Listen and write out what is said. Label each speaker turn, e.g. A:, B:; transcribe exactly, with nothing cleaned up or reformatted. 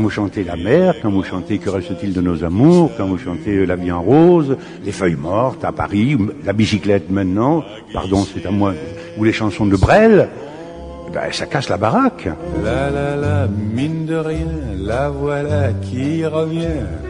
A: vous chantez la mer, quand vous chantez Que reste-t-il de nos amours, quand vous chantez La vie en rose, Les feuilles mortes à Paris, La bicyclette maintenant, pardon c'est à moi, ou les chansons de Brel, ben, ça casse la baraque.
B: La la la, mine de rien, la voilà qui revient.